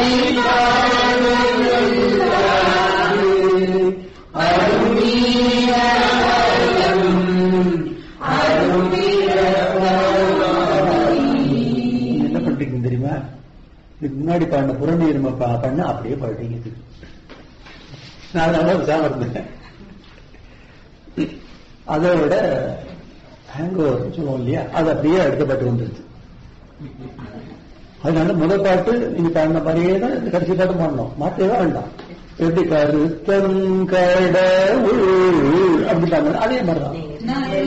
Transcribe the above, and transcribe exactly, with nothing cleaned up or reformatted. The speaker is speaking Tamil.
என்ன பண்றீங்க தெரியுமா? முன்னாடி பாடின புறநீர் பண்ண அப்படியே பாடுறீங்க. நான் நல்லா இருந்தேன். அதோட ஹேங் ஓவர் சொல்லுவோம் இல்லையா, அது அப்படியே எடுக்கப்பட்டு வந்துருச்சு. அதனால முதல் பாட்டு நீங்க பாடின மாதிரியே தான் கடைசி பாட்டு பாடணும், மாற்றவே வேண்டாம். எப்படி கருத்தம் கடவுள் அப்படி பாடணும், அதே மாதிரிதான்.